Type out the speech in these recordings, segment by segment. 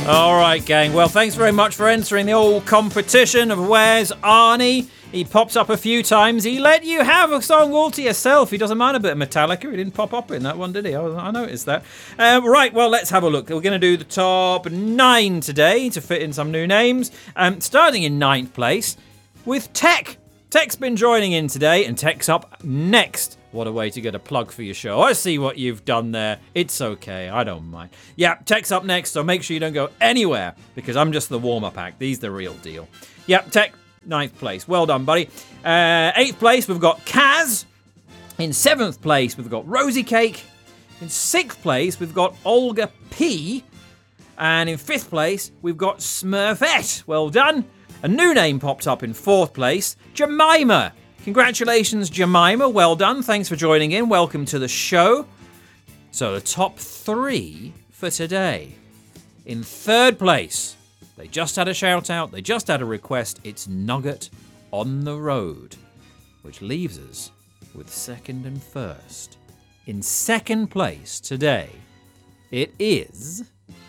All right, gang. Well, thanks very much for entering the old competition of Where's Arnie? He pops up a few times. He let you have a song all to yourself. He doesn't mind a bit of Metallica. He didn't pop up in that one, did he? I noticed that. Right, well, let's have a look. We're going to do the top 9 today to fit in some new names. Starting in 9th place with Tech. Tech's been joining in today, and Tech's up next. What a way to get a plug for your show. I see what you've done there. It's okay. I don't mind. Yeah, Tech's up next, so make sure you don't go anywhere, because I'm just the warm-up act. He's the real deal. Yeah, Tech, 9th place. Well done, buddy. 8th place, we've got Kaz. In 7th place, we've got Rosie Cake. In 6th place, we've got Olga P. And in 5th place, we've got Smurfette. Well done. A new name popped up in 4th place, Jemima. Congratulations, Jemima. Well done. Thanks for joining in. Welcome to the show. So the top 3 for today. In 3rd place, they just had a shout out. They just had a request. It's Nugget on the Road, which leaves us with 2nd and 1st. In 2nd place today, it is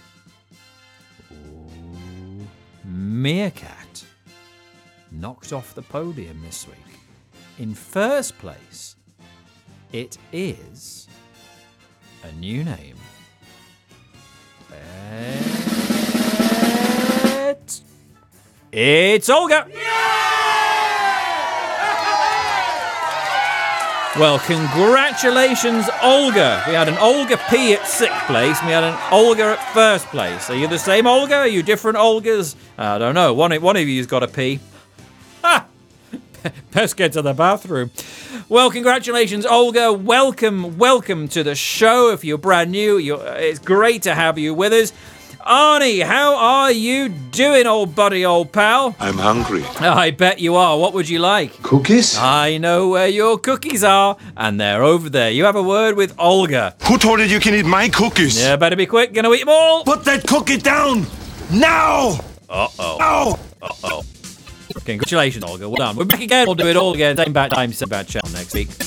Meerkat. Knocked off the podium this week. In 1st place, it is a new name. It's Olga! Well, congratulations, Olga. We had an Olga P at 6th place, and we had an Olga at 1st place. Are you the same Olga? Are you different Olgas? I don't know. One of you's got a P. Ha! Best get to the bathroom. Well, congratulations, Olga. Welcome to the show. If you're brand new, it's great to have you with us. Arnie, how are you doing, old buddy, old pal? I'm hungry. I bet you are. What would you like? Cookies? I know where your cookies are, and they're over there. You have a word with Olga. Who told you you can eat my cookies? Yeah, better be quick. Gonna eat them all. Put that cookie down! Now! Uh-oh. Ow! Uh-oh. Congratulations, Olga. Well done. We're back again. We'll do it all again. Same bad time, same bad channel next week.